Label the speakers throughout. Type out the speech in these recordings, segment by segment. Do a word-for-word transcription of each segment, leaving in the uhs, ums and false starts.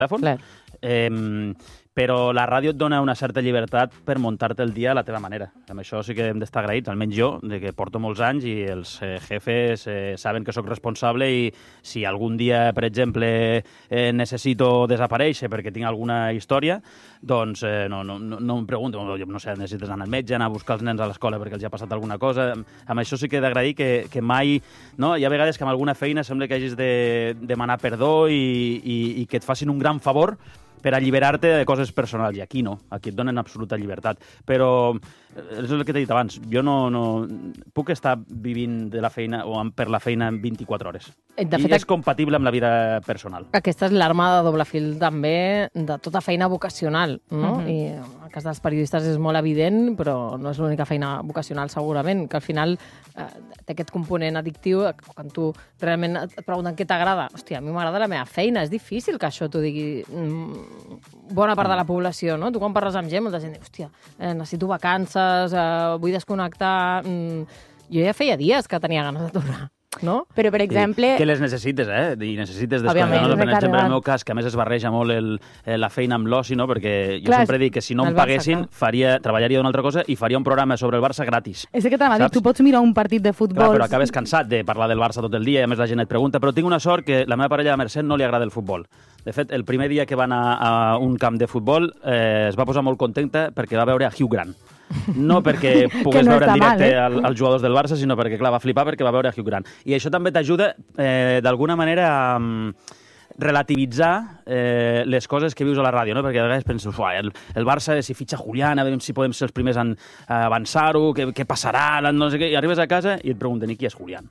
Speaker 1: telèfon. Clar. Eh, però la ràdio et dona una certa llibertat per muntar-te el dia a la teva manera. Amb això sí que hem d'estar agraïts, almenys jo, de que porto molts anys i els eh, jefes eh, saben que sóc responsable i si algun dia, per exemple, eh, necessito desaparèixer perquè tinc alguna història, doncs eh, no, no, no, no em pregunto, no sé, necessites anar al metge, anar a buscar els nens a l'escola perquè els ha passat alguna cosa. Amb això sí que he d'agrair que, que mai... No? Hi ha vegades que amb alguna feina sembla que hagis de demanar perdó i, i, i que et facin un gran favor per alliberar-te de coses personals. I aquí no, aquí et donen absoluta llibertat. Però és el que t'he dit abans, jo no, no puc estar vivint de la feina o per la feina en vint-i-quatre hores. De I fet, és compatible amb la vida personal.
Speaker 2: Aquesta és l'arma de doble fil també de tota feina vocacional, no? Uh-huh. I el cas dels periodistes és molt evident, però no és l'única feina vocacional segurament, que al final eh, té aquest component addictiu, quan tu realment et pregunten què t'agrada. Hòstia, a mi m'agrada la meva feina, és difícil que això t'ho digui bona part de la població, no? Tu quan parles amb gent, molta gent diu, hòstia, eh, necessito vacances, eh, vull desconnectar... Mm. Jo ja feia dies que tenia ganes de tornar, no?
Speaker 3: Però, per exemple...
Speaker 1: I que les necessites, eh? I necessites desconnectar. No? Per exemple, en el meu cas, que a més es barreja molt el, la feina amb l'oci, no? Perquè jo Clar, sempre dic que si no em paguessin, Barça, faria, treballaria d'una altra cosa i faria un programa sobre el Barça gratis.
Speaker 4: És que t'anava a dir, tu pots mirar un partit de futbol...
Speaker 1: Clar, però acabes cansat de parlar del Barça tot el dia i a més la gent et pregunta, però tinc una sort que la meva parella, la Mercè, no li agrada el futbol. De fet, el primer dia que va anar a un camp de futbol eh, es va posar molt contenta perquè va veure a Hugh Grant. No perquè pogués no veure en directe mal, eh? als jugadors del Barça, sinó perquè, clar, va flipar perquè va veure a Hugh Grant. I això també t'ajuda, eh, d'alguna manera, a um, relativitzar eh, les coses que vius a la ràdio, no? Perquè a vegades penses, el, el Barça, si fitxa Julián, a veure si podem ser els primers en a avançar-ho, què, què passarà, no sé què, i arribes a casa i et pregunten, i qui és Julián?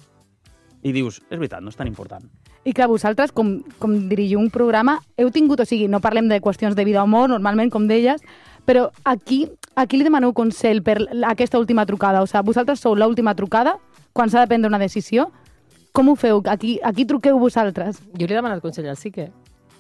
Speaker 1: I dius, és veritat, no és tan important.
Speaker 4: I clar, vosaltres, com, com dirigiu un programa, heu tingut, o sigui, no parlem de qüestions de vida o mort, normalment, com deies, però aquí, aquí li demaneu consell per aquesta última trucada? O sigui, vosaltres sou l'última trucada quan s'ha de prendre una decisió? Com ho feu? Aquí, aquí truqueu vosaltres?
Speaker 2: Jo li he demanat consell al Sique.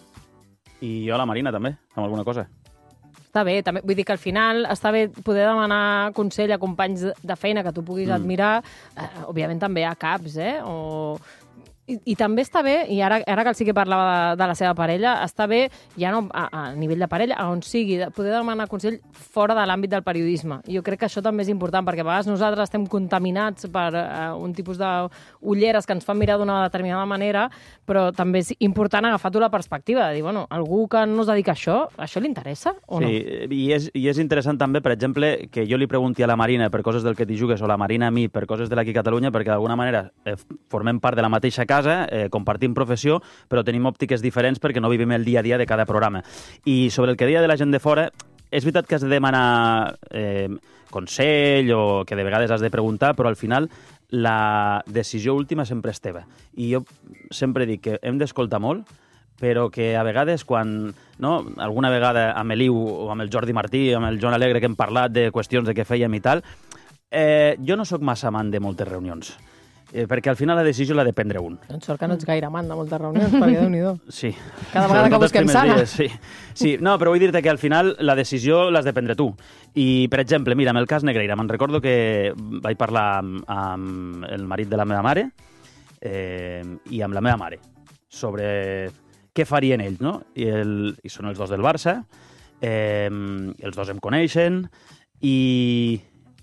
Speaker 1: I jo a la Marina, també, amb alguna cosa.
Speaker 2: Està bé, també, vull dir que al final està bé poder demanar consell a companys de feina que tu puguis mm. admirar, eh, òbviament també a caps, eh? O... I, I també està bé, i ara, ara que el sí que parlava de, de la seva parella, està bé, ja no a, a nivell de parella, a on sigui, de poder demanar consell fora de l'àmbit del periodisme. I jo crec que això també és important, perquè a vegades nosaltres estem contaminats per uh, un tipus d'ulleres que ens fan mirar d'una determinada manera, però també és important agafar-ho la perspectiva, de dir, bueno, algú que no es dedica a això, això li interessa o no?
Speaker 1: Sí, i és, i és interessant també, per exemple, que jo li pregunti a la Marina per coses del que t'hi jugues o la Marina a mi per coses de l'Aquí Catalunya, perquè d'alguna manera eh, formem part de la mateixa casa, Eh, compartim professió, però tenim òptiques diferents perquè no vivim el dia a dia de cada programa. I sobre el que deia de la gent de fora, és veritat que has de demanar eh, consell o que de vegades has de preguntar, però al final la decisió última sempre és teva. I jo sempre dic que hem d'escoltar molt, però que a vegades quan, no, alguna vegada amb l'Iu o amb el Jordi Martí, amb el Joan Alegre, que hem parlat de qüestions de què fèiem i tal, eh, jo no sóc massa amant de moltes reunions. Eh, perquè al final la decisió l'ha de prendre un.
Speaker 2: Doncs sort que no ets gaire amant de moltes reunions, perquè Déu-n'hi-do.
Speaker 1: Sí.
Speaker 2: Cada vegada que busquem sana.
Speaker 1: Dies, sí. sí. No, però vull dir-te que al final la decisió l'has de prendre tu. I, per exemple, mira, amb el cas Negreira, me'n recordo que vaig parlar amb, amb el marit de la meva mare eh, i amb la meva mare sobre què farien ells, no? I, el, i són els dos del Barça, eh, els dos em coneixen, i...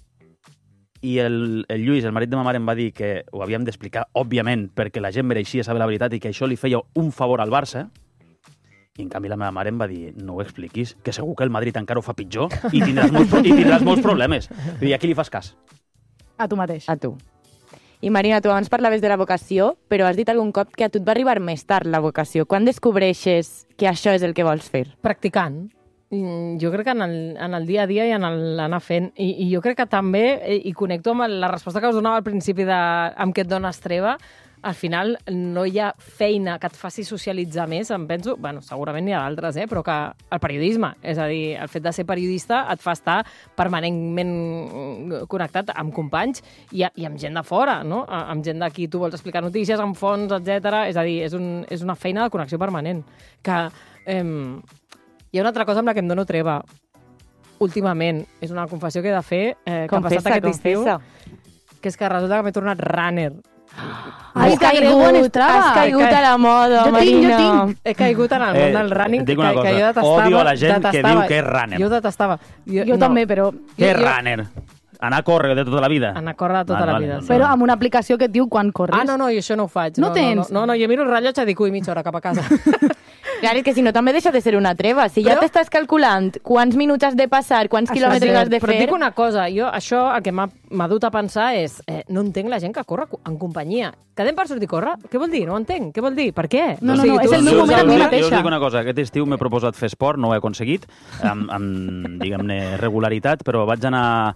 Speaker 1: I el, el Lluís, el marit de ma mare, em va dir que ho havíem d'explicar, òbviament, perquè la gent mereixia saber la veritat i que això li feia un favor al Barça. I, en canvi, la meva mare em va dir, no ho expliquis, que segur que el Madrid encara ho fa pitjor i tindràs molts, i tindràs molts problemes. I a qui li fas cas?
Speaker 4: A tu mateix.
Speaker 3: A tu. I, Marina, tu abans parlaves de la vocació, però has dit algun cop que a tu et va arribar més tard la vocació. Quan descobreixes que això és el que vols fer?
Speaker 2: Practicant. Jo crec que en el, en el dia a dia i en l'anar fent. I, I jo crec que també, i connecto amb la resposta que us donava al principi de amb què et dones treva, al final no hi ha feina que et faci socialitzar més, em penso, bueno, segurament n'hi ha d'altres, eh, però que el periodisme, és a dir, el fet de ser periodista et fa estar permanentment connectat amb companys i, i amb gent de fora, no? Amb gent d'aquí tu vols explicar notícies, amb fons, etcètera. És a dir, és, un, és una feina de connexió permanent. Que... Eh, Hi ha una altra cosa amb la que em dono treva últimament. És una confessió que he de fer, eh, que
Speaker 3: confessa,
Speaker 2: ha passat aquest
Speaker 3: confessa.
Speaker 2: estiu, que és que resulta que m'he tornat runner.
Speaker 4: Ai,
Speaker 3: Has
Speaker 4: que greu en
Speaker 3: caigut,
Speaker 4: Strava.
Speaker 3: has caigut a la moda,
Speaker 4: Jo tinc,
Speaker 3: Marina.
Speaker 4: jo tinc.
Speaker 2: He caigut en el món
Speaker 1: Eh,
Speaker 2: del running,
Speaker 1: et dic
Speaker 2: que,
Speaker 1: una
Speaker 2: que
Speaker 1: cosa,
Speaker 2: jo detestava.
Speaker 1: odio a la gent que
Speaker 2: detestava.
Speaker 1: diu que és runner.
Speaker 2: Jo detestava. Jo,
Speaker 4: Jo també, però...
Speaker 1: Què és
Speaker 2: jo-
Speaker 1: runner? Anar a córrer de tota la vida?
Speaker 2: Anar a córrer de tota
Speaker 1: Vale,
Speaker 2: la
Speaker 1: vale,
Speaker 2: vida,
Speaker 1: doncs
Speaker 2: sí.
Speaker 4: Però amb una aplicació que et diu quan corres.
Speaker 2: Ah, no, no, jo això no ho faig.
Speaker 4: No
Speaker 2: no
Speaker 4: tens?
Speaker 2: No, no, no, jo miro el rellotge i dic, ui, mitja hora cap a casa.
Speaker 3: Clar, és que si no també deixa de ser una treva. Si ja
Speaker 2: Però-
Speaker 3: t'estàs calculant quants minuts has de passar, quants
Speaker 4: Això
Speaker 3: quilòmetres
Speaker 4: sí,
Speaker 3: has de
Speaker 2: Però et
Speaker 3: fer...
Speaker 2: dic una cosa, jo això el que m'ha m'ha dut a pensar és eh, no entenc la gent que corre en companyia. Quedem per sortir a córrer? Què vol dir? No ho entenc. Què vol dir? Per què?
Speaker 4: No, no,
Speaker 2: O sigui,
Speaker 4: no, és
Speaker 2: tu-
Speaker 4: el meu
Speaker 2: tu-
Speaker 4: moment a mi
Speaker 2: tu-
Speaker 1: jo,
Speaker 4: mateixa.
Speaker 1: jo us dic una cosa, aquest estiu m'he proposat fer esport, no ho he aconseguit, amb, amb diguem-ne, regularitat, però vaig anar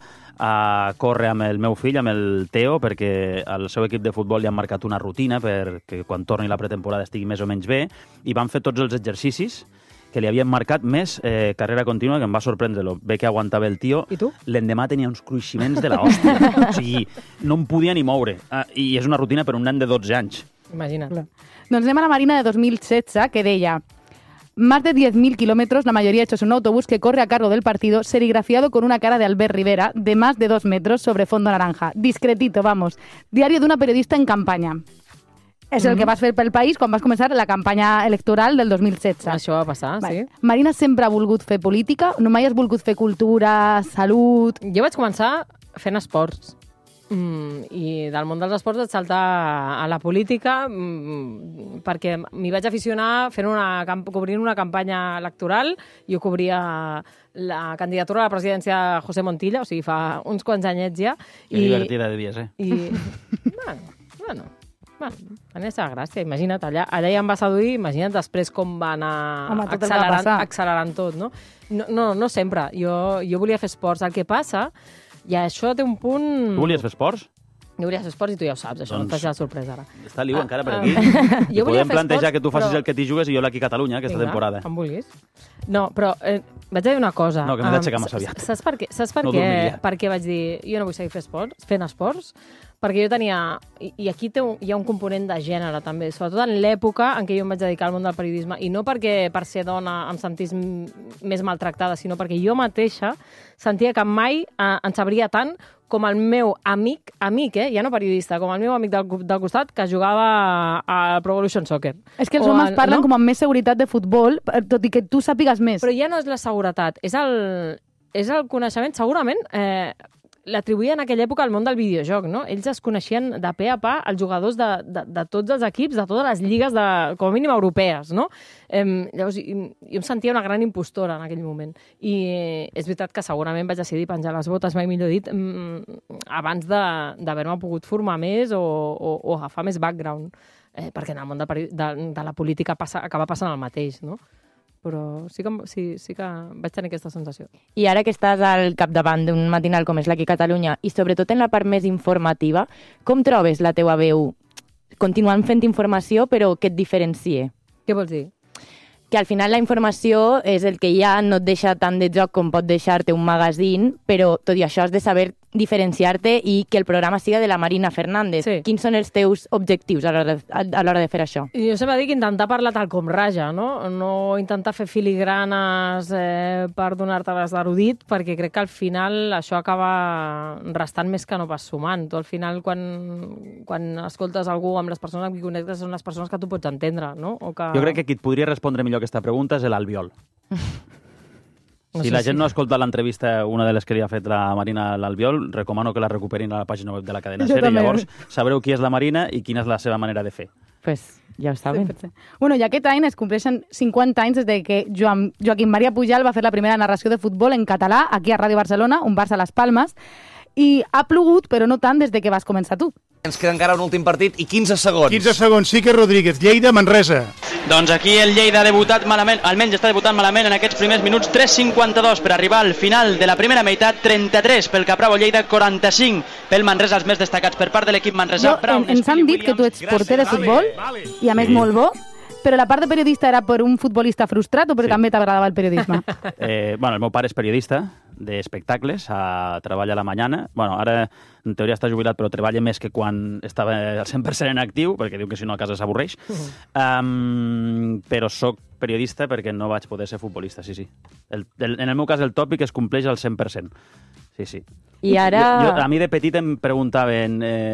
Speaker 1: a córrer amb el meu fill, amb el Teo, perquè al seu equip de futbol li han marcat una rutina perquè quan torni la pretemporada estigui més o menys bé, i van fer tots els exercicis que li havien marcat més eh, carrera contínua, que em va sorprendre lo bé que aguantava el tio.
Speaker 2: I tu?
Speaker 1: L'endemà tenia uns cruiximents de la hòstia. O sigui, no em podia ni moure. Ah, I és una rutina per un nen de dotze anys.
Speaker 2: Imagina't.
Speaker 4: Doncs anem a la Marina de dos mil setze, que deia: más de diez mil kilómetros, la mayoría hechos en un autobús que corre a cargo del partido, serigrafiado con una cara de Albert Rivera de más de dos metros sobre fondo naranja. Discretito, vamos. Diario de una periodista en campaña. És el que vas fer pel país quan vas començar la campanya electoral del dos mil setze.
Speaker 2: Això va passar,
Speaker 4: Vale.
Speaker 2: sí.
Speaker 4: Marina sempre ha volgut fer política? No mai has volgut fer cultura, salut...
Speaker 2: Jo vaig començar fent esports. Mm, I del món dels esports vaig saltar a la política mm, perquè m'hi vaig aficionar fent una, camp- cobrint una campanya electoral. Jo cobria la candidatura a la presidència de José Montilla, o sigui, fa uns quants anyets ja.
Speaker 1: Que divertida devies, eh?
Speaker 2: I, bueno, bueno, bueno, tenia la seva gràcia, imagina't, allà, allà ja em va seduir, imagina't després com va anar
Speaker 4: Home, tot el que va
Speaker 2: accelerant,
Speaker 4: passar.
Speaker 2: accelerant tot, no? No, no, no sempre, jo, jo volia fer esports, el que passa, i això té un punt...
Speaker 1: Tu volies fer esports?
Speaker 2: Jo volia fer esports i tu ja ho saps, això
Speaker 1: Doncs-
Speaker 2: no et faig la sorpresa ara.
Speaker 1: Està l'Iu
Speaker 2: Ah,
Speaker 1: encara per
Speaker 2: ah,
Speaker 1: aquí.
Speaker 2: jo volia
Speaker 1: Podem
Speaker 2: fer
Speaker 1: plantejar
Speaker 2: esports,
Speaker 1: que tu facis
Speaker 2: però-
Speaker 1: el que t'hi jugues i jo l'aquí a Catalunya, aquesta
Speaker 2: Vinga,
Speaker 1: temporada.
Speaker 2: em vulguis. No, però eh, vaig dir una cosa.
Speaker 1: No, que m'he d'aixecar
Speaker 2: Em,
Speaker 1: massa aviat.
Speaker 2: Saps per què, saps per
Speaker 1: No
Speaker 2: què,
Speaker 1: dormiria.
Speaker 2: per què vaig dir jo no vull seguir fent esports, fent esports? Perquè jo tenia... I, i aquí té un, hi ha un component de gènere, també, sobretot en l'època en què jo em vaig dedicar al món del periodisme, i no perquè per ser dona em sentís m- més maltractada, sinó perquè jo mateixa sentia que mai eh, em sabria tant com el meu amic, amic, eh? ja no periodista, com el meu amic del, del costat que jugava al Pro Evolution Soccer.
Speaker 4: És que els
Speaker 2: O
Speaker 4: homes
Speaker 2: al-
Speaker 4: parlen
Speaker 2: no?
Speaker 4: com amb més seguretat de futbol, eh, tot i que tu sàpigues més.
Speaker 2: Però ja no és la seguretat, és el, és el coneixement. Segurament eh, l'atribuïen en aquella època al món del videojoc, no? Ells es coneixien de pe a pa els jugadors de, de, de tots els equips, de totes les lligues, de, com a mínim europees, no? Eh, llavors, jo em sentia una gran impostora en aquell moment. I eh, és veritat que segurament vaig decidir penjar les botes, mai millor dit, mm, abans de- d'haver-me pogut formar més o, o, o agafar més background. Eh, perquè en el món del peri- de, de la política passa, acaba passant el mateix, no? Però sí que, em- sí, sí que vaig tenir aquesta sensació.
Speaker 3: I ara que estàs al capdavant d'un matinal com és l'Aquí Catalunya, i sobretot en la part més informativa, com trobes la teua veu continuant fent informació, però que et diferencie?
Speaker 2: Què vols dir?
Speaker 3: Que al final la informació és el que ja no et deixa tant de joc com pot deixar-te un magazín, però tot i això has de saber diferenciar-te i que el programa siga de la Marina Fernández.
Speaker 2: Sí.
Speaker 3: Quins són els teus objectius a l'hora de, a l'hora de fer això?
Speaker 2: Jo sempre dic intentar parlar tal com raja, no? No intentar fer filigranes eh, per donar-te-les d'erudit, perquè crec que al final això acaba restant més que no pas sumant. Tu al final, quan, quan escoltes algú amb les persones amb qui connectes, són les persones que tu pots entendre, no? O que...
Speaker 1: Jo crec que qui et podria respondre millor aquesta pregunta és l'Albiol.
Speaker 2: No
Speaker 1: Si
Speaker 2: sé
Speaker 1: la
Speaker 2: si-
Speaker 1: gent no ha escoltat l'entrevista, una de les que li ha fet la Marina a l'Albiol, recomano que la recuperin a la pàgina web de la cadena
Speaker 4: Jo
Speaker 1: SER i
Speaker 4: també.
Speaker 1: llavors sabreu qui és la Marina i quina és la seva manera de fer.
Speaker 3: Pues ja ho saben.
Speaker 4: cent per cent. Bueno, i aquest any es compleixen cinquanta anys des de que Joan, Joaquim Maria Pujal va fer la primera narració de futbol en català aquí a Ràdio Barcelona, un Barça a les Palmes, i ha plogut, però no tant des de que vas començar tu.
Speaker 5: Ens queda encara un últim partit i quinze segons.
Speaker 6: quinze segons, Sique Rodríguez, Lleida, Manresa.
Speaker 7: Doncs aquí el Lleida ha debutat malament, almenys està debutant malament en aquests primers minuts, tres cinquanta-dos per arribar al final de la primera meitat, trenta-tres pel Capravo Lleida, quaranta-cinc pel Manresa, els més destacats per part de l'equip manresà.
Speaker 4: Jo, en, ens han dit que tu ets porter de futbol, i a més
Speaker 1: Sí.
Speaker 4: molt bo, però la part de periodista era per un futbolista frustrat o perquè
Speaker 1: Sí.
Speaker 4: també t'agradava el periodisme?
Speaker 1: Eh, bueno, el meu pare és periodista d'espectacles, a, treballa a la Mañana. Bueno, ara en teoria està jubilat, però treballa més que quan estava al cent per cent en actiu, perquè diu que si no a casa s'avorreix. Uh-huh. Um, però sóc periodista perquè no vaig poder ser futbolista, sí, sí. El, el, en el meu cas el tòpic es compleix al cent per cent. Sí, sí.
Speaker 3: I ara...
Speaker 1: Jo, jo, a mi de petit em preguntaven... Eh,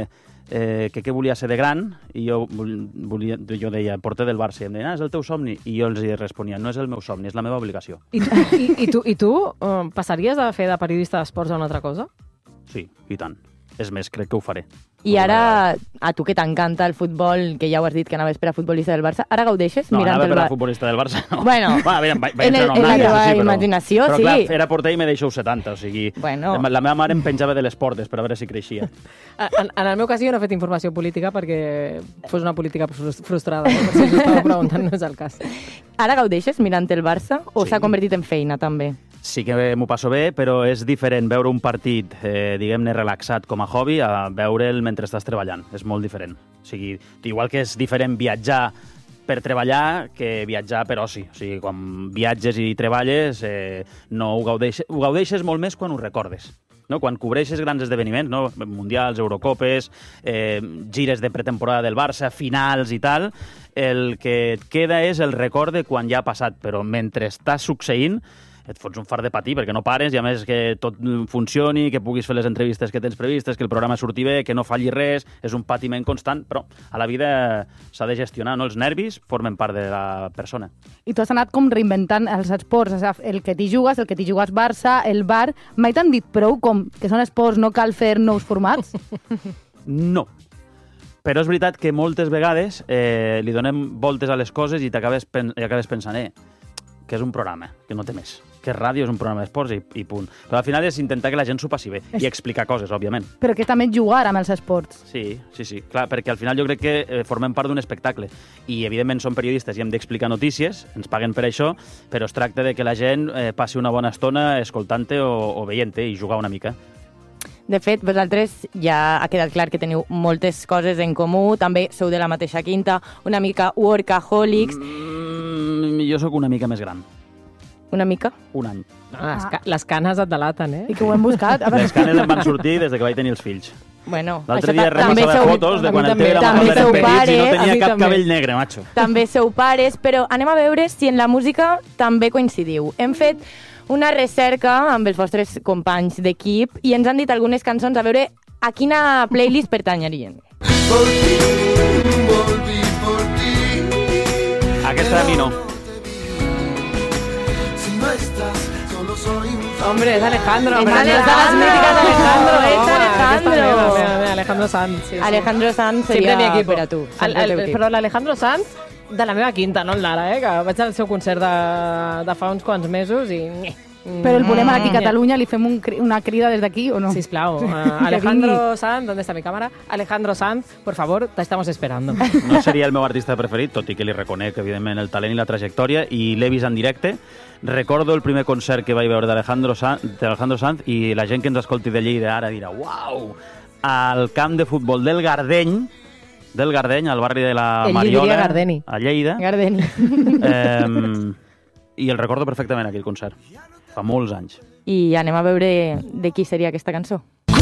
Speaker 1: eh, que què volia ser de gran, i jo, volia, jo deia, porter del Barça, i em deien, ah, és el teu somni? I jo els responia, no és el meu somni, és la meva obligació.
Speaker 2: I, i, i tu, i tu uh, passaries de fer de periodista d'esports a una altra cosa?
Speaker 1: Sí, i tant. És més, crec que ho faré.
Speaker 3: I ara, a tu que t'encanta el futbol, que ja ho has dit que anaves per a futbolista del Barça, ara gaudeixes
Speaker 1: no,
Speaker 3: mirant el Barça?
Speaker 1: No, anava per a futbolista del Barça, no.
Speaker 3: Bueno,
Speaker 1: bueno a veure, vaig, vaig
Speaker 3: en, el,
Speaker 1: entrar
Speaker 3: en la teva
Speaker 1: sí, però,
Speaker 3: imaginació,
Speaker 1: però,
Speaker 3: sí.
Speaker 1: Però clar, era porter i me deixeu setanta, o sigui...
Speaker 3: Bueno.
Speaker 1: La, la meva mare em penjava de les portes per a veure si creixia.
Speaker 2: En, en el meu cas jo no he fet informació política perquè fos una política frustrada. No? Per si us estava preguntant, no és el cas.
Speaker 3: Ara gaudeixes mirant el Barça o
Speaker 1: Sí.
Speaker 3: s'ha convertit en feina, també?
Speaker 1: Sí que m'ho passo bé, però és diferent veure un partit, eh, diguem-ne, relaxat com a hobby a veure'l mentre estàs treballant. És molt diferent. O sigui, igual que és diferent viatjar per treballar que viatjar per oci. O sigui, quan viatges i treballes, eh, no ho gaudeixes, ho gaudeixes molt més quan ho recordes. No? Quan cobreixes grans esdeveniments, no? Mundials, Eurocopes, eh, gires de pretemporada del Barça, finals i tal, el que et queda és el record de quan ja ha passat, però mentre està succeint et fots un fart de patir perquè no pares i a més que tot funcioni, que puguis fer les entrevistes que tens previstes, que el programa surti bé, que no falli res, és un patiment constant, però a la vida s'ha de gestionar, no? Els nervis formen part de la persona.
Speaker 4: I tu has anat com reinventant els esports, o sigui, el que t'hi jugues, el que t'hi jugues Barça, el bar... Mai t'han dit prou com que són esports, no cal fer nous formats?
Speaker 1: No. Però és veritat que moltes vegades eh, li donem voltes a les coses i t'acabes pen i acabes pensant, eh, que és un programa, que no té més. Que ràdio és un programa d'esports i, i punt. Però al final és intentar que la gent s'ho passi bé i explicar coses, òbviament.
Speaker 4: Però que és també jugar amb els esports.
Speaker 1: Sí, sí, sí. Clar, perquè al final jo crec que eh, formem part d'un espectacle i, evidentment, som periodistes i hem d'explicar notícies, ens paguen per això, però es tracta de que la gent eh, passi una bona estona escoltant-te o, o veient-te i jugar una mica.
Speaker 3: De fet, vosaltres ja ha quedat clar que teniu moltes coses en comú, també sou de la mateixa quinta, una mica workaholics...
Speaker 1: Mm, jo sóc una mica més gran.
Speaker 3: Una mica?
Speaker 1: Un any.
Speaker 2: Ah, les, ca les canes et delaten, eh?
Speaker 4: I que ho hem buscat. A veure...
Speaker 1: Les canes em van sortir des de que vaig tenir els fills.
Speaker 3: Bueno,
Speaker 1: l'altre
Speaker 3: això
Speaker 1: dia repassava
Speaker 3: sou-
Speaker 1: fotos de
Speaker 2: a mi
Speaker 1: quan em
Speaker 2: també.
Speaker 1: té la
Speaker 3: També
Speaker 1: mare
Speaker 3: sou
Speaker 1: petits i no
Speaker 3: pares,
Speaker 2: a
Speaker 1: tenia
Speaker 2: mi
Speaker 1: cap
Speaker 2: també.
Speaker 1: cabell negre, macho.
Speaker 3: També sou pares, però anem a veure si en la música també coincidiu. Hem fet una recerca amb els vostres companys d'equip i ens han dit algunes cançons a veure a quina playlist pertanyerien.
Speaker 1: Aquesta de mi no.
Speaker 2: Hombre, es Alejandro.
Speaker 3: Es
Speaker 2: hombre,
Speaker 3: Alejandro,
Speaker 2: es
Speaker 3: míticas Alejandro, es
Speaker 2: Home,
Speaker 3: Alejandro.
Speaker 2: aquesta meva, meva, meva, Alejandro Sanz. Sí, sí.
Speaker 3: Alejandro Sanz
Speaker 2: Sempre mi
Speaker 3: seria
Speaker 2: equipo.
Speaker 3: per a tu.
Speaker 2: El,
Speaker 3: sempre
Speaker 2: el,
Speaker 3: el teu equip.
Speaker 2: però l'Alejandro Sanz de la meva quinta, no el Lara, eh? Que vaig al seu concert de, de fa uns quants mesos i...
Speaker 4: Però el volem aquí a Catalunya, li fem un, cri- una crida des d'aquí o no?
Speaker 2: Sisplau, uh,
Speaker 4: Que
Speaker 2: Alejandro Sanz, ¿dónde está mi cámara? Alejandro Sanz, por favor, te estamos esperando.
Speaker 1: No seria el meu artista preferit, tot i que li reconec, evidentment, el talent i la trajectòria, i l'he vist en directe. Recordo el primer concert que vaig veure d'Alejandro Sanz, d'Alejandro Sanz, i la gent que ens escolti de Lleida ara dirà, uau, al camp de futbol del Gardeny, del Gardeny, al barri de la
Speaker 2: Ell li
Speaker 1: Mariola,
Speaker 2: diria Gardeni.
Speaker 1: a Lleida,
Speaker 3: Gardeni.
Speaker 1: eh, i el recordo perfectament, aquell concert. Fa molts anys.
Speaker 3: I anem a veure de qui seria aquesta cançó.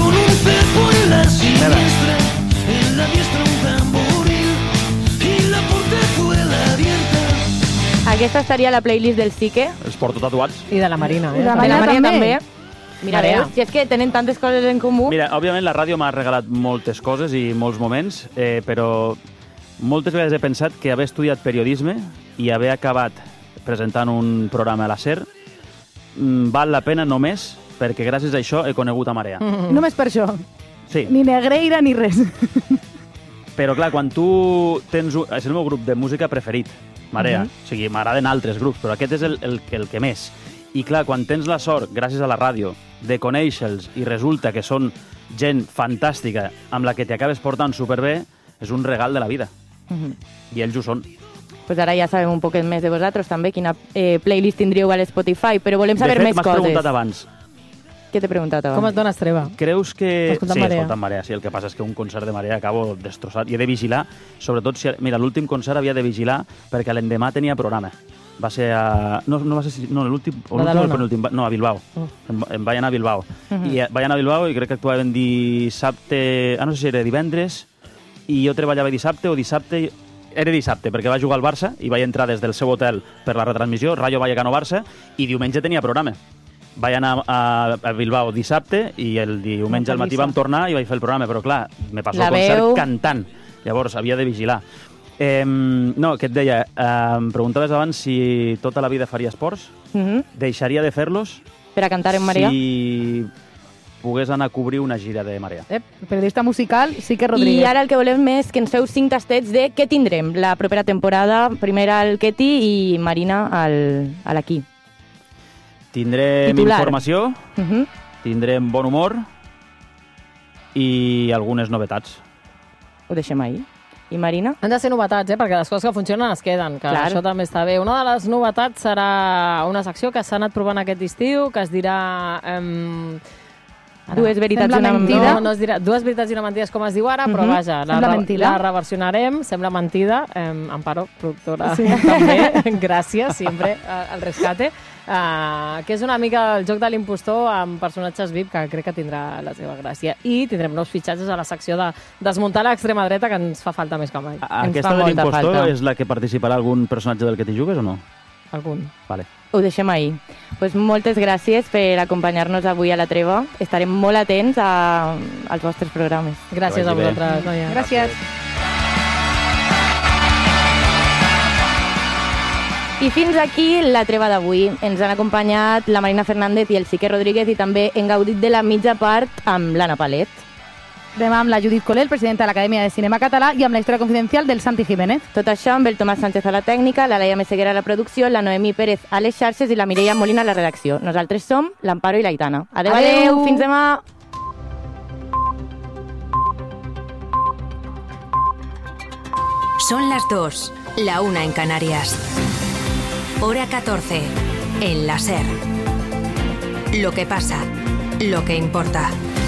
Speaker 3: Aquesta estaria a la playlist del Sique.
Speaker 1: Els porto tatuats.
Speaker 2: I de la Marina, eh?
Speaker 4: I de la
Speaker 3: De la Maria també. Mira,
Speaker 2: Marea.
Speaker 3: veus? Si és que tenen tantes coses en comú.
Speaker 1: Mira, òbviament la ràdio m'ha regalat moltes coses i molts moments, eh, però moltes vegades he pensat que haver estudiat periodisme i haver acabat presentant un programa a la SER mm, val la pena només perquè gràcies a això he conegut a Marea.
Speaker 4: Mm. Només per això.
Speaker 1: Sí,
Speaker 4: Ni Negreira ni res.
Speaker 1: però clar, quan tu tens... Un, és el meu grup de música preferit, Marea. Uh -huh. O sigui, m'agraden altres grups, però aquest és el, el, el que més. I clar, quan tens la sort, gràcies a la ràdio, de conèixer-los i resulta que són gent fantàstica amb la que t'acabes portant superbé, és un regal de la vida.
Speaker 3: Uh -huh.
Speaker 1: I ells ho són.
Speaker 3: Pues ara ja sabem un poquet més de vosaltres també, quina eh, playlist tindríeu a l'Spotify, però volem saber
Speaker 1: de fet,
Speaker 3: més
Speaker 1: m'has
Speaker 3: coses.
Speaker 1: preguntat abans.
Speaker 3: Què t'he preguntat abans?
Speaker 2: Com et dones treva?
Speaker 1: Creus que...
Speaker 2: Escoltant
Speaker 1: sí,
Speaker 2: Marea.
Speaker 1: escoltant Marea, sí. El que passa és que un concert de Marea acabo destrossat. I he de vigilar, sobretot si... Mira, l'últim concert havia de vigilar perquè l'endemà tenia programa. Va ser a... No, no va ser... No, l'últim... o l'últim o el
Speaker 2: Badalona.
Speaker 1: penúltim... No, a Bilbao.
Speaker 2: Oh.
Speaker 1: Em, em vaig anar a Bilbao. I eh, vaig anar a Bilbao i crec que actuaven dissabte... Ah, no sé si era divendres i jo treballava dissabte o dissabte... Era dissabte, perquè va jugar al Barça i vaig entrar des del seu hotel per la retransmissió, Rayo Vallecano-Barça, i diumenge tenia programa. vaig anar a, a Bilbao dissabte i el diumenge al matí vam tornar i vaig fer el programa, però clar, me passo el concert
Speaker 3: veu...
Speaker 1: cantant. Llavors, havia de vigilar. Eh, no, que et deia, eh, em preguntaves abans si tota la vida faria esports.
Speaker 3: Mm-hmm.
Speaker 1: Deixaria de fer-los
Speaker 3: Per a cantar en Maria.
Speaker 1: si pogués anar a cobrir una gira de Marea.
Speaker 4: Eh, periodista musical, Sique Rodríguez.
Speaker 3: I ara el que volem és que ens feu cinc tastets de què tindrem la propera temporada. Primer al Ketty i Marina al, a l'Aquí.
Speaker 1: Tindrem
Speaker 3: Titular.
Speaker 1: informació,
Speaker 3: Uh-huh.
Speaker 1: tindrem bon humor i algunes novetats.
Speaker 3: Ho deixem ahir. I Marina?
Speaker 2: Han de ser novetats, eh? Perquè les coses que funcionen es queden, que
Speaker 3: Clar.
Speaker 2: això també està bé. Una de les novetats serà una secció que s'ha anat provant aquest estiu, que es dirà... Eh, Ara,
Speaker 3: Dues veritats i
Speaker 4: sembla
Speaker 3: una
Speaker 4: mentida.
Speaker 3: mentida.
Speaker 2: No, no es dirà dues veritats i una mentida és com es diu ara, però
Speaker 3: Mhm.
Speaker 2: vaja, la,
Speaker 4: Sembla
Speaker 2: re-
Speaker 4: mentida.
Speaker 2: la reversionarem, sembla mentida. Eh, Amparo, productora,
Speaker 4: Sí.
Speaker 2: també, gràcies, sempre, eh, al rescate. Uh, que és una mica el joc de l'impostor amb personatges V I P, que crec que tindrà la seva gràcia. I tindrem nous fitxatges a la secció de desmuntar l'extrema dreta, que ens fa falta més que mai.
Speaker 1: A-
Speaker 3: Ens
Speaker 1: Aquesta
Speaker 3: fa
Speaker 1: de
Speaker 3: molta
Speaker 1: l'impostor
Speaker 3: falta.
Speaker 1: és la que participarà algun personatge del que t'hi jugues o no?
Speaker 2: Algun.
Speaker 1: Vale.
Speaker 3: Ho deixem ahir. Pues moltes gràcies per acompanyar-nos avui a la treva. Estarem molt atents a, als vostres programes.
Speaker 2: Gràcies
Speaker 1: Que
Speaker 2: a
Speaker 1: vagi bé.
Speaker 2: vosaltres, noia.
Speaker 4: Gràcies.
Speaker 3: I fins aquí la treva d'avui. Ens han acompanyat la Marina Fernández i el Sique Rodríguez i també hem gaudit de la mitja part amb l'Anna Palet.
Speaker 4: Demà amb la Judit Colell, presidenta de l'Acadèmia de Cinema Català, i amb la història confidencial del Santi Jiménez.
Speaker 3: Tot això amb el Tomàs Sánchez a la tècnica, la Laia Meseguera a la producció, la Noemí Pérez a les xarxes i la Mireia Molina a la redacció. Nosaltres som l'Amparo i l'Aitana. Adéu, adéu,
Speaker 4: Adéu.
Speaker 3: fins demà!
Speaker 8: Son las dos, la una en Canarias. Hora catorce, en la SER. Lo que pasa, lo que importa.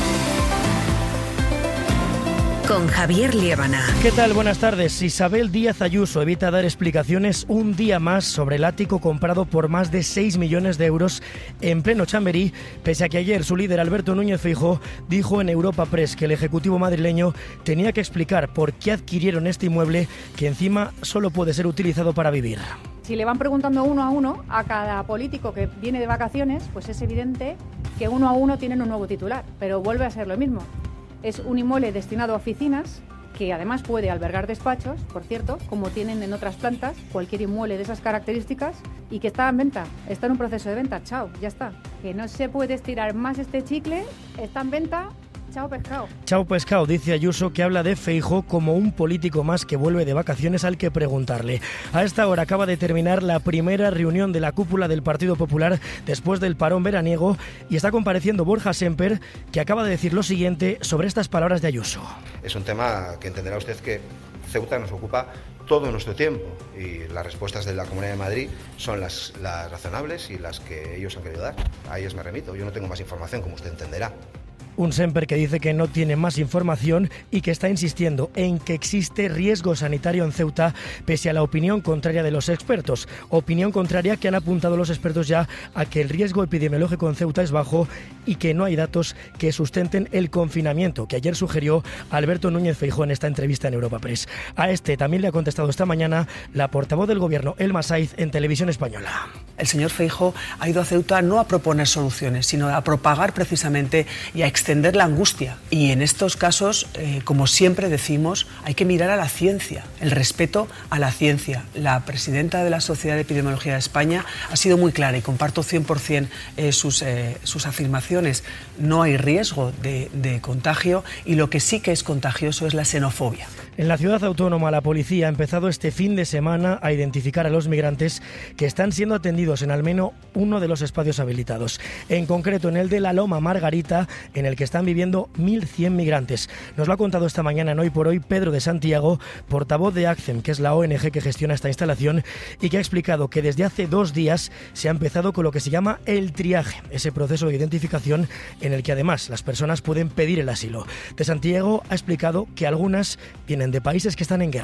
Speaker 8: Con Javier Liébana.
Speaker 9: ¿Qué tal? Buenas tardes. Isabel Díaz Ayuso evita dar explicaciones un día más sobre el ático comprado por más de seis millones de euros en pleno Chamberí, pese a que ayer su líder Alberto Núñez Feijóo dijo en Europa Press que el Ejecutivo madrileño tenía que explicar por qué adquirieron este inmueble que encima solo puede ser utilizado para vivir.
Speaker 10: Si le van preguntando uno a uno a cada político que viene de vacaciones, pues es evidente que uno a uno tienen un nuevo titular, pero vuelve a ser lo mismo. Es un inmueble destinado a oficinas, que además puede albergar despachos, por cierto, como tienen en otras plantas, cualquier inmueble de esas características, y que está en venta, está en un proceso de venta, chao, ya está. Que no se puede estirar más este chicle, está en venta, chao pescado.
Speaker 9: Chao pescado, dice Ayuso, que habla de Feijóo como un político más que vuelve de vacaciones al que preguntarle. A esta hora acaba de terminar la primera reunión de la cúpula del Partido Popular después del parón veraniego y está compareciendo Borja Semper, que acaba de decir lo siguiente sobre estas palabras de Ayuso.
Speaker 11: Es un tema que entenderá usted que Ceuta nos ocupa todo nuestro tiempo y las respuestas de la Comunidad de Madrid son las, las razonables y las que ellos han querido dar. A ellos me remito, yo no tengo más información, como usted entenderá.
Speaker 9: Un Semper que dice que no tiene más información y que está insistiendo en que existe riesgo sanitario en Ceuta pese a la opinión contraria de los expertos. Opinión contraria que han apuntado los expertos ya a que el riesgo epidemiológico en Ceuta es bajo y que no hay datos que sustenten el confinamiento que ayer sugirió Alberto Núñez Feijóo en esta entrevista en Europa Press. A este también le ha contestado esta mañana la portavoz del gobierno, Elma Saiz, en Televisión Española.
Speaker 12: El señor Feijóo ha ido a Ceuta no a proponer soluciones, sino a propagar precisamente y a extender la angustia. Y en estos casos, eh, como siempre decimos, hay que mirar a la ciencia, el respeto a la ciencia. La presidenta de la Sociedad de Epidemiología de España ha sido muy clara y comparto cien por cien eh, sus, eh, sus afirmaciones. No hay riesgo de, de contagio y lo que sí que es contagioso es la xenofobia.
Speaker 9: En la ciudad autónoma, la policía ha empezado este fin de semana a identificar a los migrantes que están siendo atendidos en al menos uno de los espacios habilitados. En concreto, en el de la Loma Margarita, en el que están viviendo mil cien migrantes. Nos lo ha contado esta mañana en Hoy por Hoy Pedro de Santiago, portavoz de ACCEM, que es la O N G que gestiona esta instalación, y que ha explicado que desde hace dos días se ha empezado con lo que se llama el triaje, ese proceso de identificación en el que además las personas pueden pedir el asilo. De Santiago ha explicado que algunas vienen de países que están en guerra.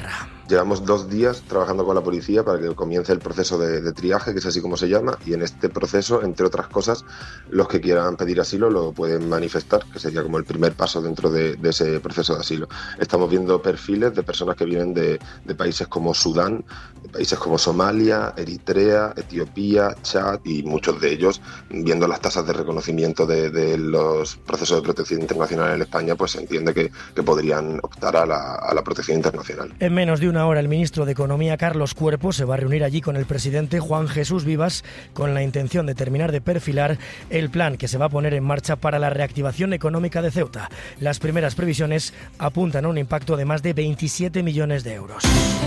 Speaker 13: Llevamos dos días trabajando con la policía para que comience el proceso de, de triaje, que es así como se llama, y en este proceso, entre otras cosas, los que quieran pedir asilo lo pueden manifestar, que sería como el primer paso dentro de, de ese proceso de asilo. Estamos viendo perfiles de personas que vienen de, de países como Sudán, de países como Somalia, Eritrea, Etiopía, Chad, y muchos de ellos, viendo las tasas de reconocimiento de, de los procesos de protección internacional en España, pues se entiende que, que podrían optar a la, a la protección internacional.
Speaker 9: En menos de una hora, el ministro de Economía, Carlos Cuerpo, se va a reunir allí con el presidente Juan Jesús Vivas con la intención de terminar de perfilar el plan que se va a poner en marcha para la reactivación económica de Ceuta. Las primeras previsiones apuntan a un impacto de más de veintisiete millones de euros.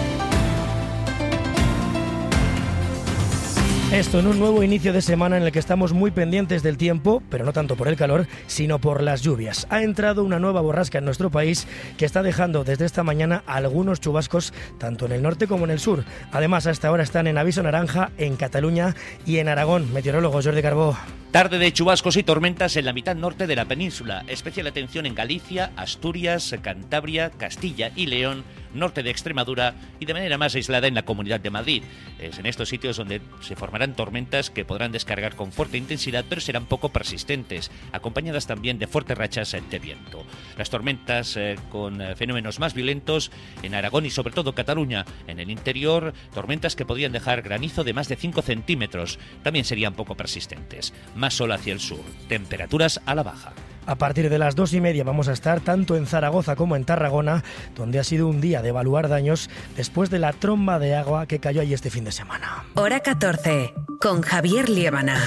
Speaker 9: Esto en un nuevo inicio de semana en el que estamos muy pendientes del tiempo, pero no tanto por el calor, sino por las lluvias. Ha entrado una nueva borrasca en nuestro país que está dejando desde esta mañana algunos chubascos tanto en el norte como en el sur. Además, a esta hora están en aviso naranja en Cataluña y en Aragón. Meteorólogo Jordi Carbó.
Speaker 14: Tarde de chubascos y tormentas en la mitad norte de la península. Especial atención en Galicia, Asturias, Cantabria, Castilla y León, norte de Extremadura y de manera más aislada en la Comunidad de Madrid. Es en estos sitios donde se formarán tormentas que podrán descargar con fuerte intensidad, pero serán poco persistentes, acompañadas también de fuertes rachas de viento. Las tormentas eh, con eh, fenómenos más violentos en Aragón y sobre todo Cataluña. En el interior, tormentas que podrían dejar granizo de más de cinco centímetros. También serían poco persistentes. Más sol hacia el sur. Temperaturas a la baja.
Speaker 9: A partir de las dos y media vamos a estar tanto en Zaragoza como en Tarragona, donde ha sido un día de evaluar daños después de la tromba de agua que cayó allí este fin de semana.
Speaker 8: Hora catorce, con Javier Liébana.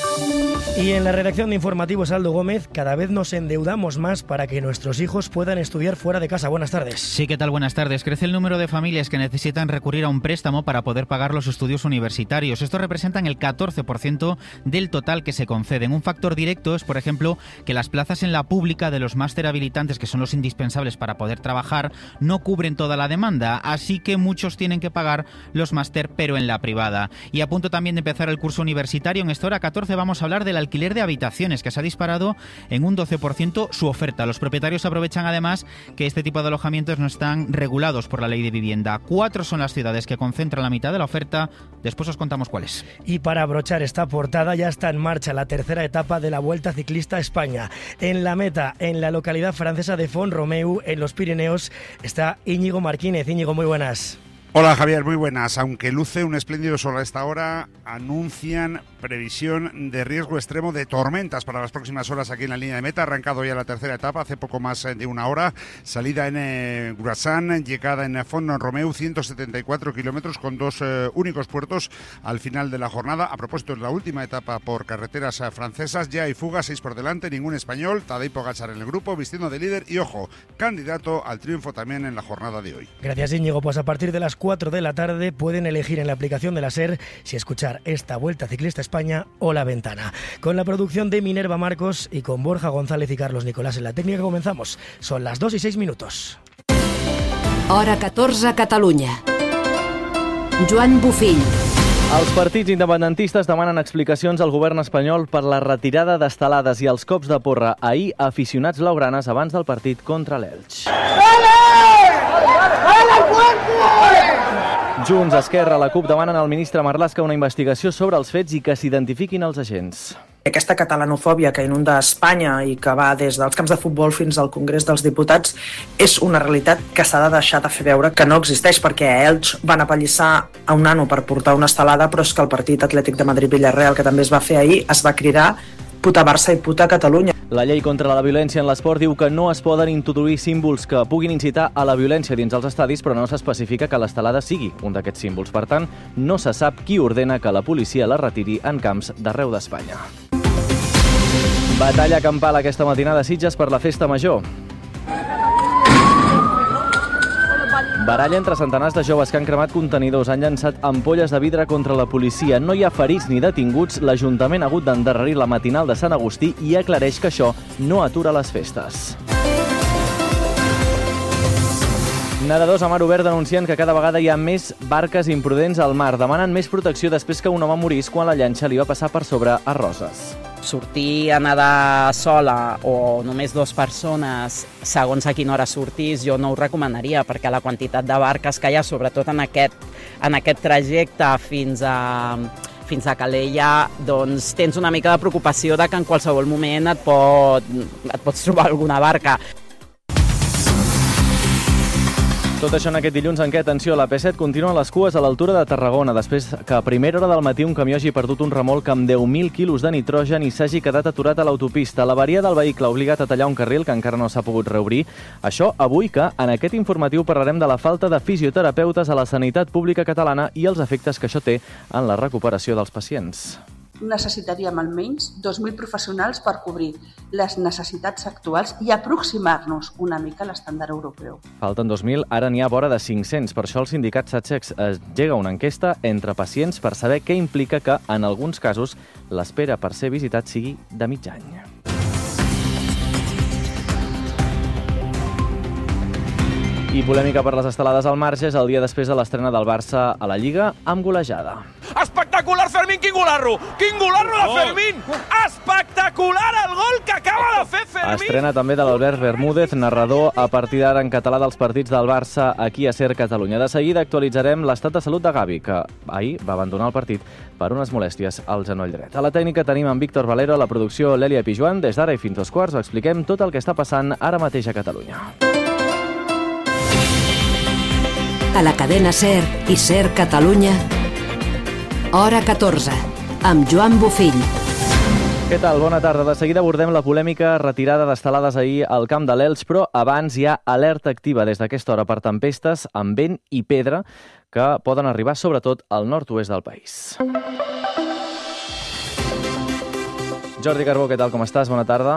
Speaker 9: Y en la redacción de Informativos Aldo Gómez, cada vez nos endeudamos más para que nuestros hijos puedan estudiar fuera de casa. Buenas tardes.
Speaker 15: Sí, ¿qué tal? Buenas tardes. Crece el número de familias que necesitan recurrir a un préstamo para poder pagar los estudios universitarios. Esto representan el catorce por ciento del total que se conceden. Un factor directo es, por ejemplo, que las plazas en la pública de los máster habilitantes, que son los indispensables para poder trabajar, no cubren toda la demanda, así que muchos tienen que pagar los máster, pero en la privada. Y a punto también de empezar el curso universitario, en esta hora catorce vamos a hablar del alquiler de habitaciones, que se ha disparado en un doce por ciento su oferta. Los propietarios aprovechan además que este tipo de alojamientos no están regulados por la ley de vivienda. Cuatro son las ciudades que concentran la mitad de la oferta. Después os contamos cuáles.
Speaker 9: Y para abrochar esta portada, ya está en marcha la tercera etapa de la Vuelta Ciclista a España. En la meta, en la localidad francesa de Font-Romeu, en los Pirineos, está Íñigo Marquínez. Íñigo, muy buenas.
Speaker 6: Hola Javier, muy buenas. Aunque luce un espléndido sol a esta hora, anuncian previsión de riesgo extremo de tormentas para las próximas horas aquí en la línea de meta. Ha arrancado ya la tercera etapa hace poco más de una hora. Salida en eh, Grassan, llegada en Font-Romeu, ciento setenta y cuatro kilómetros con dos eh, únicos puertos al final de la jornada. A propósito, es la última etapa por carreteras eh, francesas. Ya hay fuga, seis por delante, ningún español. Tadej Pogačar en el grupo, vistiendo de líder y, ojo, candidato al triunfo también en la jornada de hoy.
Speaker 9: Gracias, Íñigo. Pues a partir de las cuatro de la tarde pueden elegir en la aplicación de la SER si escuchar esta Vuelta Ciclista a España o La Ventana. Con la producción de Minerva Marcos y con Borja González y Carlos Nicolás en la técnica comenzamos. Son las dos y seis minutos.
Speaker 8: Hora catorze a Catalunya. Joan Bufill.
Speaker 16: Els partits independentistes demanen explicacions al govern espanyol per la retirada d'estelades i els cops de porra ahir a aficionats blaugranes abans del partit contra l'Elx. Junts, Esquerra, la CUP demanen al ministre Marlaska una investigació sobre els fets i que s'identifiquin els agents.
Speaker 17: Aquesta catalanofòbia que inunda Espanya i que va des dels camps de futbol fins al Congrés dels Diputats és una realitat que s'ha de deixar de fer veure que no existeix, perquè a Elx van apallissar a un nano per portar una estelada, però és que el partit Atlètic de Madrid-Villarreal, que també es va fer ahir, es va cridar puta Barça i puta Catalunya.
Speaker 16: La llei contra la violència en l'esport diu que no es poden introduir símbols que puguin incitar a la violència dins els estadis, però no s'especifica que l'estelada sigui un d'aquests símbols. Per tant, no se sap qui ordena que la policia la retiri en camps d'arreu d'Espanya. Batalla campal aquesta matinada a Sitges per la festa major. Baralla entre centenars de joves que han cremat contenidors, han llançat ampolles de vidre contra la policia. No hi ha ferits ni detinguts. L'Ajuntament ha hagut d'endarrerir la matinal de Sant Agustí i aclareix que això no atura les festes. Nedadors a mar obert denuncien que cada vegada hi ha més barques imprudents al mar. Demanen més protecció després que un home morís quan la llanxa li va passar per sobre a Roses.
Speaker 18: sortir a nedar sola o només dues persones, segons a quina hora sortís, jo no ho recomanaria, perquè la quantitat de barques que hi ha, sobretot en aquest, en aquest trajecte fins a, fins a Calella, doncs tens una mica de preocupació de que en qualsevol moment et, pot, et pots trobar alguna barca.
Speaker 16: Tot això en aquest dilluns en què, atenció, la P set continuen les cues a l'altura de Tarragona, després que a primera hora del matí un camió hagi perdut un remolc amb deu mil quilos de nitrogen i s'hagi quedat aturat a l'autopista. L'avaria del vehicle ha obligat a tallar un carril que encara no s'ha pogut reobrir. Això avui que, en aquest informatiu, parlarem de la falta de fisioterapeutes a la sanitat pública catalana i els efectes que això té en la recuperació dels pacients.
Speaker 19: Necessitaríem almenys dos mil professionals per cobrir les necessitats actuals i aproximar-nos una mica a l'estàndard europeu.
Speaker 16: Falten dos mil, ara n'hi ha vora de cinc-cents. Per això el sindicat SATSEX engega una enquesta entre pacients per saber què implica que, en alguns casos, l'espera per ser visitat sigui de mig any. I polèmica per les estelades al Marges el dia després de l'estrena del Barça a la Lliga amb golejada.
Speaker 20: Espectacular, Fermín, quin golarro! Quin golarro de Fermín! Espectacular el gol que acaba de fer Fermín!
Speaker 16: Estrena també de l'Albert Bermúdez, narrador a partir d'ara en català dels partits del Barça aquí a SER Catalunya. De seguida actualitzarem l'estat de salut de Gavi, que ahir va abandonar el partit per unes molèsties al genoll dret. A la tècnica tenim en Víctor Valero, a la producció Lèlia Pijuan. Des d'ara i fins dos quarts us expliquem tot el que està passant ara mateix a Catalunya.
Speaker 8: A la cadena SER i SER Catalunya, hora catorze, amb Joan Bofill.
Speaker 16: Què tal? Bona tarda. De seguida abordem la polèmica retirada d'estelades ahir al camp de l'Elx, però abans hi ha alerta activa des d'aquesta hora per tempestes amb vent i pedra que poden arribar sobretot al nord-oest del país. Jordi Carbó, què tal? Com estàs? Bona tarda.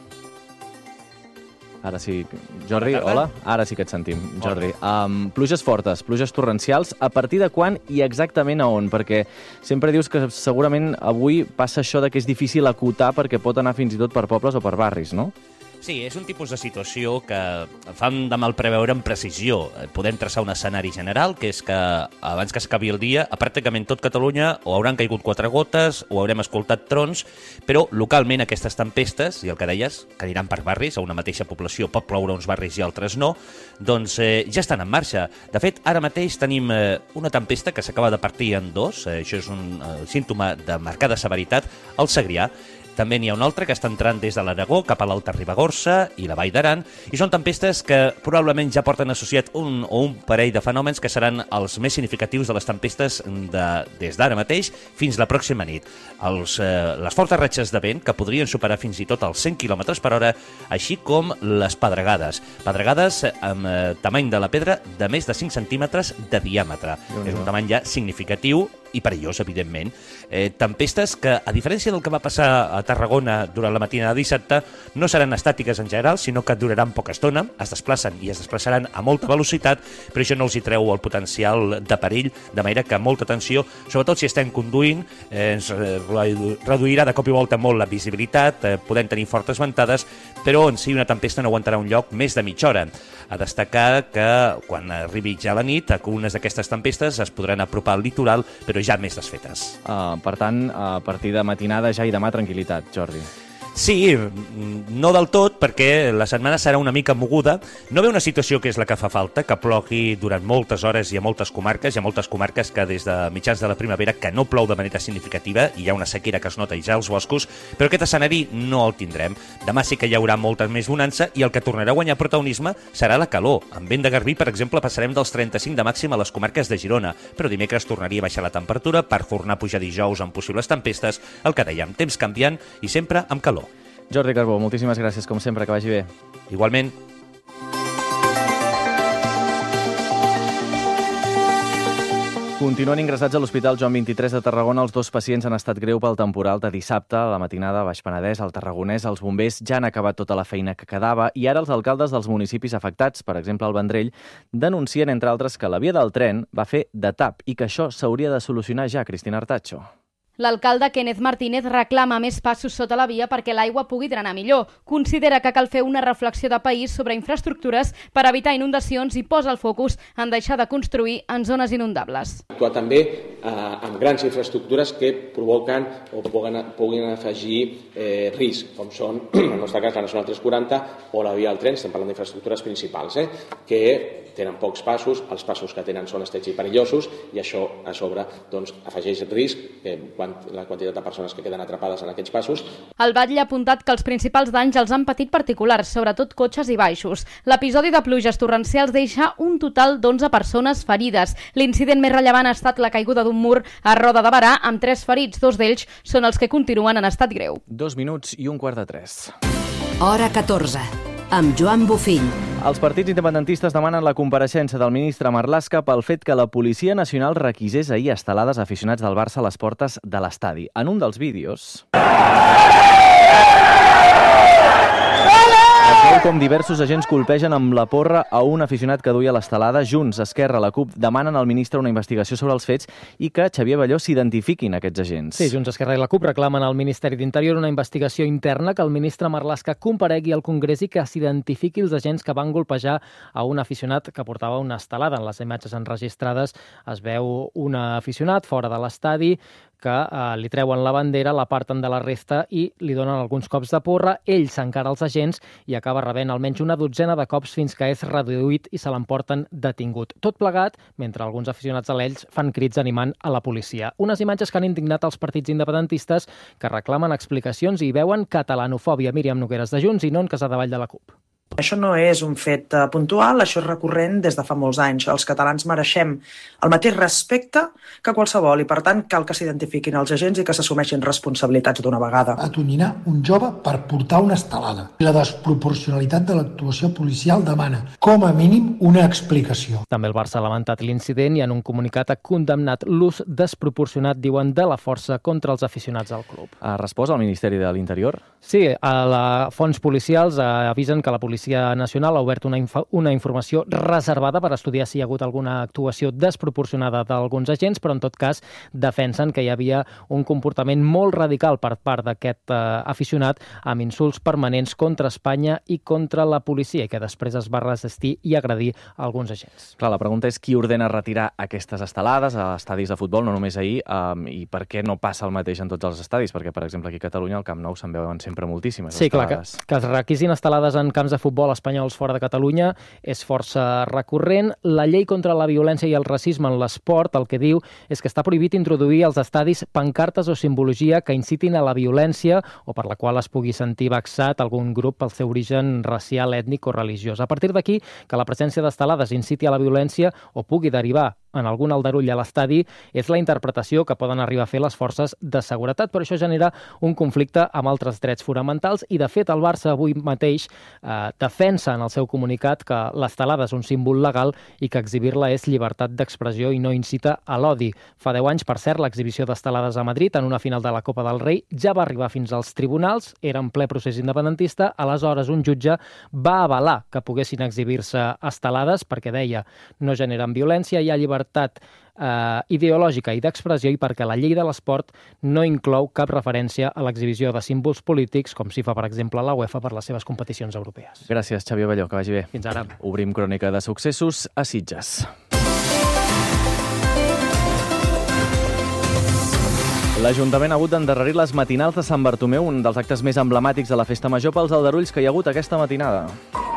Speaker 16: Ara sí. Jordi, hola. Ara sí que et sentim, Jordi. Um, pluges fortes, pluges torrencials. A partir de quan i exactament a on? Perquè sempre dius que segurament avui passa això de que és difícil acotar perquè pot anar fins i tot per pobles o per barris, no?
Speaker 14: Sí, és un tipus de situació que fan de mal preveure amb precisió. Podem traçar un escenari general, que és que abans que s'acabi el dia, a pràcticament tot Catalunya o hauran caigut quatre gotes o haurem escoltat trons, però localment aquestes tempestes, i el que deies, que aniran per barris, a una mateixa població pot ploure uns barris i altres no, doncs eh, ja estan en marxa. De fet, ara mateix tenim eh, una tempesta que s'acaba de partir en dos, eh, això és un eh, símptoma de marcada severitat, al Segrià. També n'hi ha una altra que està entrant des de l'Aragó cap a l'Alta Ribagorça i la Vall d'Aran, i són tempestes que probablement ja porten associat un o un parell de fenòmens que seran els més significatius de les tempestes de, des d'ara mateix fins la pròxima nit. Els, eh, les fortes ratxes de vent, que podrien superar fins i tot els cent quilòmetres per hora, així com les pedregades. Pedregades amb eh, tamany de la pedra de més de cinc centímetres de diàmetre. És un tamany ja significatiu i perillós, evidentment. Eh, tempestes que, a diferència del que va passar a Tarragona durant la matina de dissabte, no seran estàtiques en general, sinó que duraran poca estona, es desplacen i es desplaçaran a molta velocitat, però això no els hi treu el potencial de perill, de manera que molta atenció, sobretot si estem conduint, eh, ens reduirà de cop i volta molt la visibilitat, eh, podem tenir fortes ventades, però en si una tempesta no aguantarà un lloc més de mitja hora. A destacar que quan arribi ja la nit, algunes d'aquestes tempestes es podran apropar al litoral, però ja més desfetes.
Speaker 16: Uh, per tant, a partir de matinada ja i demà tranquil·litat, Jordi.
Speaker 14: Sí, no del tot, perquè la setmana serà una mica moguda. No ve una situació que és la que fa falta, que plogui durant moltes hores i a moltes comarques. Hi ha moltes comarques que des de mitjans de la primavera que no plou de manera significativa, i hi ha una sequera que es nota ja als boscos, però aquest escenari no el tindrem. Demà sí que hi haurà molta més bonança i el que tornarà a guanyar protagonisme serà la calor. Amb vent de garbí, per exemple, passarem dels trenta-cinc de màxim a les comarques de Girona, però dimecres tornaria a baixar la temperatura per tornar a pujar dijous amb possibles tempestes, el que dèiem, temps canviant i sempre amb calor.
Speaker 16: Jordi Carbó, moltíssimes gràcies, com sempre, que vagi bé.
Speaker 14: Igualment.
Speaker 16: Continuen ingressats a l'Hospital Joan vint-i-tres de Tarragona. Els dos pacients han estat greu pel temporal de dissabte. A la matinada, a Baix Penedès, al Tarragonès, els bombers ja han acabat tota la feina que quedava i ara els alcaldes dels municipis afectats, per exemple el Vendrell, denuncien, entre altres, que la via del tren va fer de tap i que això s'hauria de solucionar ja, Cristina Artacho.
Speaker 21: L'alcalde Kenneth Martínez reclama més passos sota la via perquè l'aigua pugui drenar millor. Considera que cal fer una reflexió de país sobre infraestructures per evitar inundacions i posa el focus en deixar de construir en zones inundables.
Speaker 22: Actuar també eh, amb grans infraestructures que provoquen o puguin, puguin afegir eh, risc, com són, en el nostre cas, la Nacional tres quaranta o la via del tren. Estem parlant d'infraestructures principals, eh, que tenen pocs passos, els passos que tenen són estrets i perillosos, i això a sobre doncs, afegeix risc, eh, quan la quantitat de persones que queden atrapades en aquests passos.
Speaker 21: El batlle ha apuntat que els principals danys els han patit particulars, sobretot cotxes i baixos. L'episodi de pluges torrencials deixa un total d'onze persones ferides. L'incident més rellevant ha estat la caiguda d'un mur a Roda de Berà, amb tres ferits. Dos d'ells són els que continuen en estat greu.
Speaker 16: Dos minuts i un quart de tres.
Speaker 8: Hora catorze, amb Joan Bofill.
Speaker 16: Els partits independentistes demanen la compareixença del ministre Marlaska pel fet que la Policia Nacional requisés ahir estelades a aficionats del Barça a les portes de l'estadi. En un dels vídeos es veu com diversos agents colpegen amb la porra a un aficionat que duia l'estelada. Junts, Esquerra, la CUP demanen al ministre una investigació sobre els fets i que Xavier Balló s'identifiquin aquests agents.
Speaker 23: Sí, Junts, Esquerra i la CUP reclamen al Ministeri d'Interior una investigació interna, que el ministre Marlaska comparegui al Congrés i que s'identifiqui els agents que van golpejar a un aficionat que portava una estelada. En les imatges enregistrades es veu un aficionat fora de l'estadi que eh, li treuen la bandera, l'aparten de la resta i li donen alguns cops de porra. Ell s'encara als agents i acaba rebent almenys una dotzena de cops fins que és reduït i se l'emporten detingut. Tot plegat mentre alguns aficionats a l'Elx fan crits animant a la policia. Unes imatges que han indignat els partits independentistes, que reclamen explicacions i veuen catalanofòbia. Míriam Nogueres, de Junts, i non Casadevall, de la CUP.
Speaker 17: Això no és un fet puntual, això és recurrent des de fa molts anys. Els catalans mereixem el mateix respecte que qualsevol i, per tant, cal que s'identifiquin els agents i que s'assumeixin responsabilitats d'una vegada.
Speaker 24: Atonyinar un jove per portar una estelada. La desproporcionalitat de l'actuació policial demana, com a mínim, una explicació.
Speaker 23: També el Barça ha lamentat l'incident i en un comunicat ha condemnat l'ús desproporcionat, diuen, de la força contra els aficionats al club.
Speaker 16: Ha respost al Ministeri de l'Interior?
Speaker 23: Sí, a la fons policials avisen que la policia Nacional ha obert una, inf una informació reservada per estudiar si hi ha hagut alguna actuació desproporcionada d'alguns agents, però en tot cas defensen que hi havia un comportament molt radical per part d'aquest eh, aficionat, amb insults permanents contra Espanya i contra la policia, i que després es va resistir i agredir alguns agents.
Speaker 16: Clar, la pregunta és qui ordena retirar aquestes estelades a estadis de futbol, no només ahir, um, i per què no passa el mateix en tots els estadis? Perquè, per exemple, aquí a Catalunya al Camp Nou se'n veuen sempre moltíssimes
Speaker 23: sí,
Speaker 16: estelades.
Speaker 23: Sí, clar, que, que es requisin estelades en camps de futbol espanyols fora de Catalunya és força recurrent. La llei contra la violència i el racisme en l'esport el que diu és que està prohibit introduir als estadis pancartes o simbologia que incitin a la violència o per la qual es pugui sentir vexat algun grup pel seu origen racial, ètnic o religiós. A partir d'aquí, que la presència d'estelades inciti a la violència o pugui derivar en algun aldarull a l'estadi és la interpretació que poden arribar a fer les forces de seguretat, però això genera un conflicte amb altres drets fonamentals i, de fet, el Barça avui mateix eh, defensa en el seu comunicat que l'estelada és un símbol legal i que exhibir-la és llibertat d'expressió i no incita a l'odi. Fa deu anys, per cert, l'exhibició d'estelades a Madrid en una final de la Copa del Rei ja va arribar fins als tribunals, era en ple procés independentista, aleshores un jutge va avalar que poguessin exhibir-se estelades perquè deia no generen violència, hi ha llibertat Eh, ideològica i d'expressió i perquè la llei de l'esport no inclou cap referència a l'exhibició de símbols polítics, com s'hi fa, per exemple, la UEFA per les seves competicions europees.
Speaker 16: Gràcies, Xavier Balló, que vagi bé.
Speaker 23: Fins ara.
Speaker 16: Obrim crònica de successos a Sitges. L'Ajuntament ha hagut d'endarrerir les matinals de Sant Bartomeu, un dels actes més emblemàtics de la festa major, pels aldarulls que hi ha hagut aquesta matinada.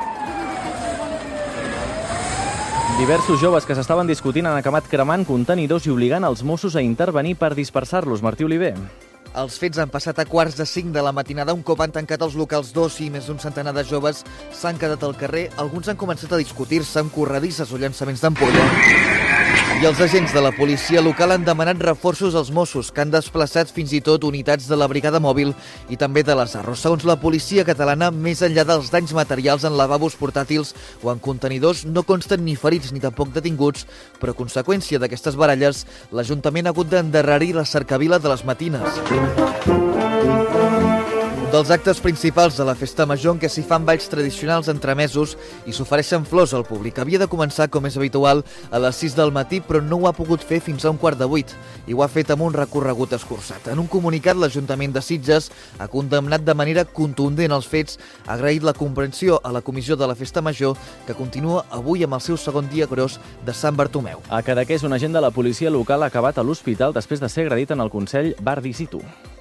Speaker 16: Diversos joves que s'estaven discutint han acabat cremant contenidors i obligant els Mossos a intervenir per dispersar-los. Martí Oliver.
Speaker 25: Els fets han passat a quarts de cinc de la matinada. Un cop han tancat els locals d'oci i més d'un centenar de joves s'han quedat al carrer. Alguns han començat a discutir-se amb corredisses o llançaments d'ampolla. I els agents de la policia local han demanat reforços als Mossos, que han desplaçat fins i tot unitats de la brigada mòbil i també de les Arros. Segons la policia catalana, més enllà dels danys materials en lavabos portàtils o en contenidors, no consten ni ferits ni tampoc detinguts, però a conseqüència d'aquestes baralles, l'Ajuntament ha hagut d'endarrerir la cercavila de les matines. Un dels actes principals de la festa major en què s'hi fan balls tradicionals entremesos i s'ofereixen flors al públic. Havia de començar, com és habitual, a les sis del matí, però no ho ha pogut fer fins a un quart de vuit i ho ha fet amb un recorregut escurçat. En un comunicat, l'Ajuntament de Sitges ha condemnat de manera contundent els fets, ha agraït la comprensió a la Comissió de la Festa Major, que continua avui amb el seu segon dia gros de Sant Bartomeu.
Speaker 16: A Cadaqués, un agent de la policia local ha acabat a l'hospital després de ser agredit en el Consell Bar d'Isitu.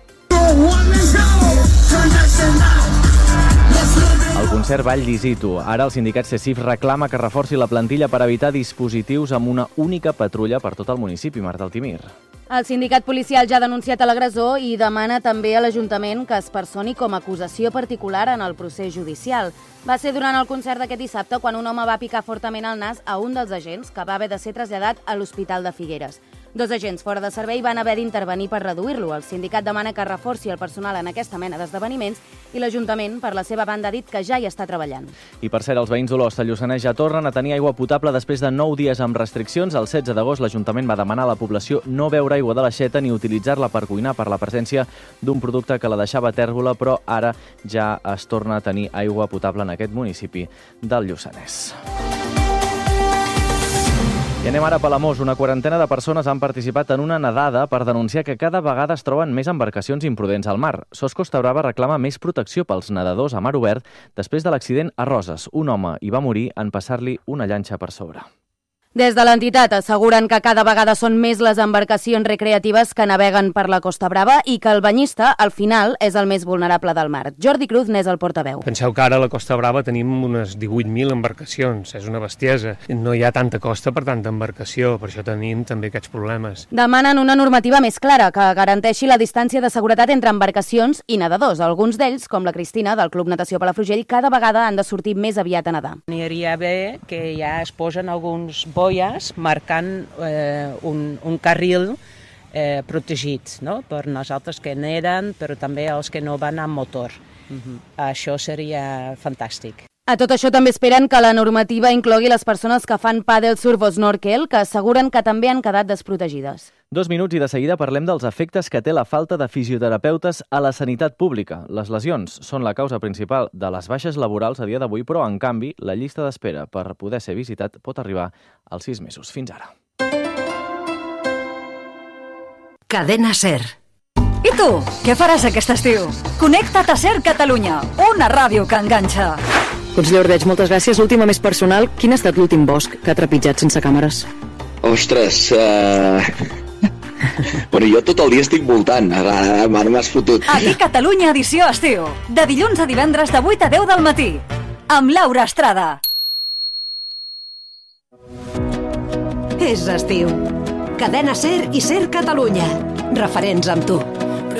Speaker 16: El concert Ball d'Isitu. Ara el sindicat CESIF reclama que reforci la plantilla per evitar dispositius amb una única patrulla per tot el municipi. Marta Altimir.
Speaker 1: El sindicat policial ja ha denunciat a l'agressor i demana també a l'Ajuntament que es personi com a acusació particular en el procés judicial. Va ser durant el concert d'aquest dissabte quan un home va picar fortament al nas a un dels agents que va haver de ser traslladat a l'Hospital de Figueres. Dos agents fora de servei van haver d'intervenir per reduir-lo. El sindicat demana que reforci el personal en aquesta mena d'esdeveniments i l'Ajuntament, per la seva banda, ha dit que ja hi està treballant.
Speaker 16: I per cert, els veïns d'Olost a Lluçanès ja tornen a tenir aigua potable després de nou dies amb restriccions. El setze d'agost l'Ajuntament va demanar a la població no beure aigua de l'aixeta ni utilitzar-la per cuinar per la presència d'un producte que la deixava tèrbola, però ara ja es torna a tenir aigua potable en aquest municipi del Lluçanès. I anem ara a Palamós. Una quarantena de persones han participat en una nedada per denunciar que cada vegada es troben més embarcacions imprudents al mar. SOS Costa Brava reclama més protecció pels nedadors a mar obert després de l'accident a Roses. Un home hi va morir en passar-li una llanxa per sobre.
Speaker 1: Des de l'entitat asseguren que cada vegada són més les embarcacions recreatives que naveguen per la Costa Brava i que el banyista, al final, és el més vulnerable del mar. Jordi Cruz n'és el portaveu.
Speaker 2: Penseu que ara a la Costa Brava tenim unes divuit mil embarcacions, és una bestiesa. No hi ha tanta costa per tanta embarcació, per això tenim també aquests problemes.
Speaker 1: Demanen una normativa més clara que garanteixi la distància de seguretat entre embarcacions i nedadors. Alguns d'ells, com la Cristina, del Club Natació Palafrugell, cada vegada han de sortir més aviat a nedar.
Speaker 4: Aniria bé que ja es posen alguns boies marcant eh, un, un carril eh, protegit, no? Per nosaltres que neden, però també els que no van amb motor. Uh-huh. Això seria fantàstic.
Speaker 1: A tot això també esperen que la normativa inclogui les persones que fan pàdel, surf o snorkel, que asseguren que també han quedat desprotegides.
Speaker 16: Dos minuts i de seguida parlem dels efectes que té la falta de fisioterapeutes a la sanitat pública. Les lesions són la causa principal de les baixes laborals a dia d'avui, però, en canvi, la llista d'espera per poder ser visitat pot arribar als sis mesos. Fins ara.
Speaker 5: Cadena SER. I tu, què faràs aquest estiu? Connecta't a SER Catalunya, una ràdio que enganxa.
Speaker 7: Conseller Ordeig, moltes gràcies. L'última més personal, quin ha estat l'últim bosc que ha trepitjat sense càmeres?
Speaker 26: Ostres, uh... bueno, jo tot el dia estic voltant, ara m'has fotut.
Speaker 5: Aquí Catalunya edició estiu, de dilluns a divendres de vuit a deu del matí, amb Laura Estrada. És estiu. Cadena SER i SER Catalunya, referents amb tu.